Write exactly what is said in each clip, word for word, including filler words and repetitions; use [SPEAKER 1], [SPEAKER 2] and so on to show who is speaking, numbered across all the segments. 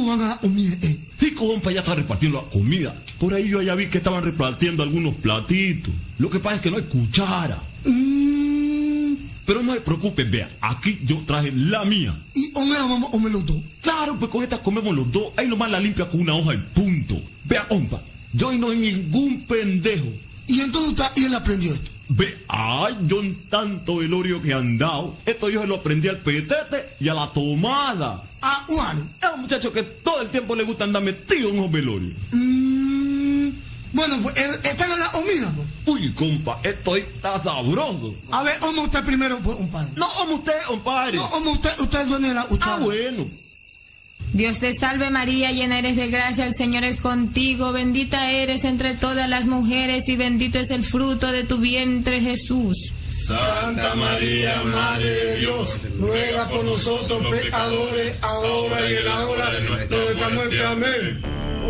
[SPEAKER 1] van a dar comida? Eh?
[SPEAKER 2] Sí, compa, ya está repartiendo la comida. Por ahí yo ya vi que estaban repartiendo algunos platitos. Lo que pasa es que no hay cuchara.
[SPEAKER 1] Mm.
[SPEAKER 2] Pero no se preocupe, vea, aquí yo traje la mía.
[SPEAKER 1] ¿Y o me la vamos a comer los dos?
[SPEAKER 2] Claro, pues con esta comemos los dos. Ahí nomás la limpia con una hoja y punto. Vea, compa, yo no soy ningún pendejo.
[SPEAKER 1] ¿Y entonces usted, y él aprendió esto?
[SPEAKER 2] Ve, ay, yo en tanto velorio que han dado. Esto yo se lo aprendí al petete y a la tomada.
[SPEAKER 1] Ah, bueno.
[SPEAKER 2] Es un muchacho que todo el tiempo le gusta andar metido en los velorios.
[SPEAKER 1] Mm, bueno, pues, ¿están en la comida? Pues?
[SPEAKER 2] Uy, compa, esto está sabroso.
[SPEAKER 1] A ver, ¿cómo usted primero, pues, compadre?
[SPEAKER 2] No, como usted, compadre.
[SPEAKER 1] No, como usted, usted es dueño de la cuchara.
[SPEAKER 2] Ah, bueno.
[SPEAKER 3] Dios te salve María, llena eres de gracia, el Señor es contigo, bendita eres entre todas las mujeres y bendito es el fruto de tu vientre Jesús.
[SPEAKER 4] Santa María, Madre de Dios, ruega por nosotros pecadores, ahora y en la hora de nuestra muerte. Amén.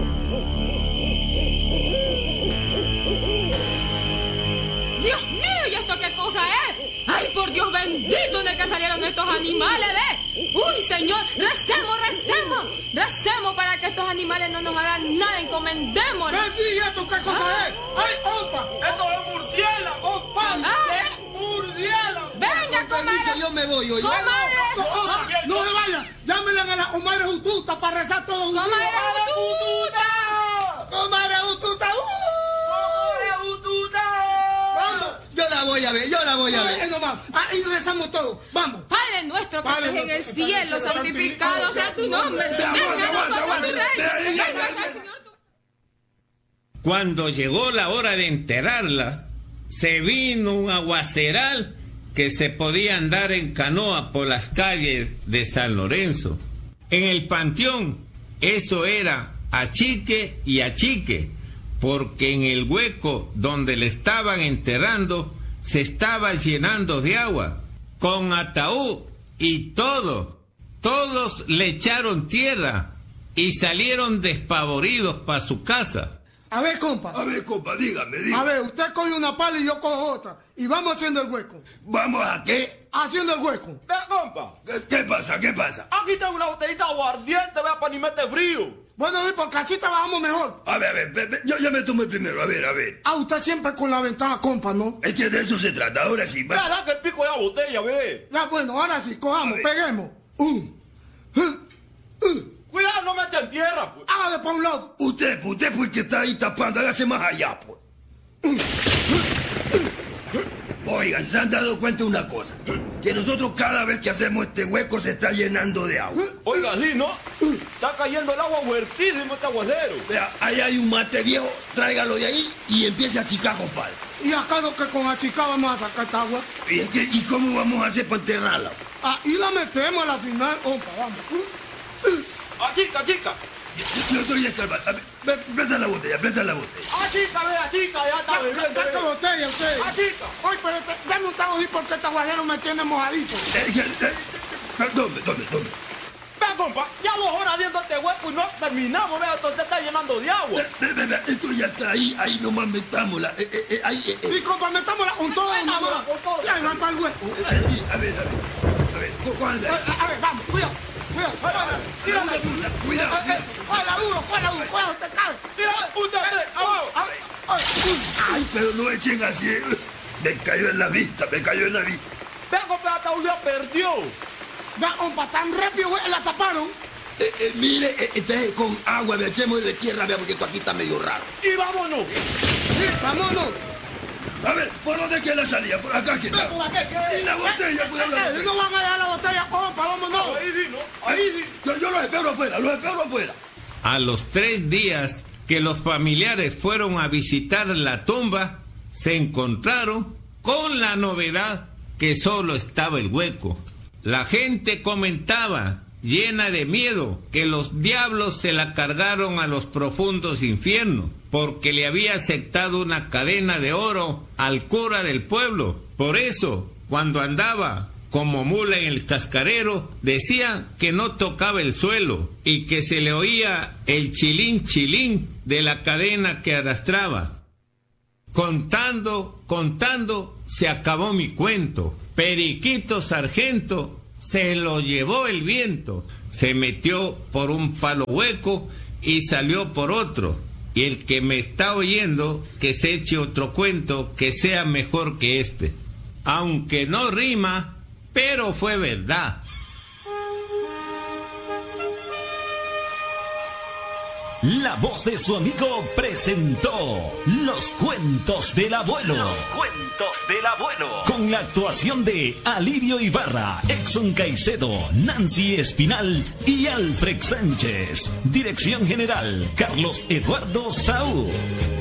[SPEAKER 3] Dios mío, ¿y esto qué cosa es? Ay, por Dios bendito, ¿de qué salieron estos animales, ve? Uy, Señor, recemos, recemos, recemos para que estos animales no nos hagan nada, encomendémoslos.
[SPEAKER 1] ¿Qué sí, esto qué cosa
[SPEAKER 3] ah.
[SPEAKER 1] es? ¡Ay, opa!
[SPEAKER 2] ¡Esto es murciélago!
[SPEAKER 1] ¡Opa!
[SPEAKER 3] Ah.
[SPEAKER 2] ¡Es murciélago!
[SPEAKER 3] Venga, comadre.
[SPEAKER 1] Yo me voy, oye.
[SPEAKER 3] Comadre.
[SPEAKER 1] No, no, no se vaya. Llámenle a la comadre Jututa para rezar todos juntos.
[SPEAKER 3] Comadre Jututa.
[SPEAKER 1] Comadre Jututa.
[SPEAKER 2] ¡Comadre Jututa!
[SPEAKER 1] Vamos. Yo la voy a ver, yo la voy a ver. Ahí rezamos todos. Vamos.
[SPEAKER 3] Padre nuestro que
[SPEAKER 1] Padre
[SPEAKER 3] estás en el
[SPEAKER 1] nuestro,
[SPEAKER 3] cielo, santificado sea tu nombre. Venga a nosotros tu reino. Venga al Señor tu...
[SPEAKER 5] Cuando llegó la hora de enterrarla, se vino un aguaceral que se podía andar en canoa por las calles de San Lorenzo. En el panteón, eso era achique y achique, porque en el hueco donde le estaban enterrando se estaba llenando de agua, con ataúd y todo. Todos le echaron tierra y salieron despavoridos para su casa.
[SPEAKER 1] A ver, compa.
[SPEAKER 4] A ver, compa, dígame, dígame.
[SPEAKER 1] A ver, usted coge una pala y yo cojo otra. Y vamos haciendo el hueco.
[SPEAKER 4] ¿Vamos a qué?
[SPEAKER 1] Haciendo el hueco.
[SPEAKER 2] Vea, compa.
[SPEAKER 4] ¿Qué, qué pasa? ¿Qué pasa?
[SPEAKER 2] Aquí está una botellita de aguardiente, vea, para ni meter frío.
[SPEAKER 1] Bueno, sí, porque así trabajamos mejor.
[SPEAKER 4] A ver, a ver, ve, ve, yo ya me tomé primero, a ver, a ver.
[SPEAKER 1] Ah, usted siempre con la ventaja, compa, ¿no?
[SPEAKER 4] Es que de eso se trata, ahora sí. Va.
[SPEAKER 2] Vea, da que el pico de la botella, ve.
[SPEAKER 1] Ya, bueno, ahora sí, cojamos, peguemos. Un. Uh, uh.
[SPEAKER 2] Cuidado, no me echen tierra, pues.
[SPEAKER 1] Hágale para un lado.
[SPEAKER 4] Usted, pues, usted pues que está ahí tapando, hágase más allá, pues. Oigan, ¿se han dado cuenta de una cosa? Que nosotros cada vez que hacemos este hueco se está llenando de agua.
[SPEAKER 2] Oiga, sí, ¿no? Está cayendo el agua fuertísimo este aguacero.
[SPEAKER 4] Vea, ahí hay un mate viejo, tráigalo de ahí y empiece a achicar, compadre.
[SPEAKER 1] Y acá lo que con achicar vamos a sacar esta agua.
[SPEAKER 4] ¿Y, es que, ¿Y cómo vamos a hacer para enterrarla?
[SPEAKER 1] Ahí la metemos a la final, compa, vamos.
[SPEAKER 2] Achica, chica.
[SPEAKER 4] Yo estoy escarbando. A ver, presta la botella, presta la botella.
[SPEAKER 2] Achica, vea, chica, ya está bebiendo.
[SPEAKER 1] ¿Qué botella usted?
[SPEAKER 2] Achica.
[SPEAKER 1] Oye, pero te, dame un trago así porque este aguacero me tiene mojadito.
[SPEAKER 4] Eh, eh, eh, ¿Dónde, dónde, dónde?
[SPEAKER 2] Vea, compa, ya dos horas haciendo este hueco y no terminamos, vea, esto se está llenando de agua.
[SPEAKER 4] Eh, eh, eh, esto ya está ahí, ahí nomás metámosla. Eh, eh, eh, ahí, eh, eh.
[SPEAKER 1] Y compa, metámosla con todo.
[SPEAKER 2] Metámosla con todo.
[SPEAKER 1] Ya, no está el hueco.
[SPEAKER 4] Eh, ahí, a ver, a ver. A ver, ¿cuál es?
[SPEAKER 1] A, a ver, vamos, cuidado. Cuidado, cuidado.
[SPEAKER 4] Cuidado, cuidado.
[SPEAKER 1] Cuela duro, cuela duro, cuela, usted cae.
[SPEAKER 2] Tira, un, dos, tres, abajo.
[SPEAKER 4] Ay, pero no echen así. Me cayó en la vista, me cayó en la vista.
[SPEAKER 2] Vea, compa, hasta un día perdió.
[SPEAKER 1] Vea, compa, tan rápido, güey, la taparon.
[SPEAKER 4] Eh, eh, mire, eh, este, con agua, le echemos de tierra, vea, porque esto aquí está medio raro.
[SPEAKER 2] Y vámonos.
[SPEAKER 1] Sí, vámonos.
[SPEAKER 4] A ver, ¿por dónde queda la salida? Por acá, aquí está.
[SPEAKER 2] Por aquí, ¿qué?
[SPEAKER 4] Y la botella, cuidado la botella.
[SPEAKER 1] No van a dejar la botella, compa, vámonos.
[SPEAKER 2] Ahí sí, ¿no? Ahí sí.
[SPEAKER 4] Yo, yo los espero afuera, los espero afuera.
[SPEAKER 5] A los tres días que los familiares fueron a visitar la tumba, se encontraron con la novedad que solo estaba el hueco. La gente comentaba, llena de miedo, que los diablos se la cargaron a los profundos infiernos, porque le había aceptado una cadena de oro al cura del pueblo. Por eso, cuando andaba como mula en el cascarero, decían que no tocaba el suelo y que se le oía el chilín chilín de la cadena que arrastraba. Contando, contando, se acabó mi cuento. Periquito Sargento se lo llevó el viento. se metió por un palo hueco y salió por otro. Y el que me está oyendo, que se eche otro cuento que sea mejor que este. Aunque no rima, pero fue verdad.
[SPEAKER 6] La voz de su amigo presentó Los Cuentos del Abuelo. Los Cuentos del Abuelo. Con la actuación de Alirio Ibarra, Exxon Caicedo, Nancy Espinal y Alfred Sánchez. Dirección general, Carlos Eduardo Saúl.